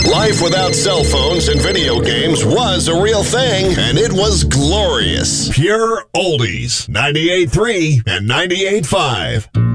Life without cell phones and video games was a real thing, and it was glorious. Pure Oldies, 98.3 and 98.5.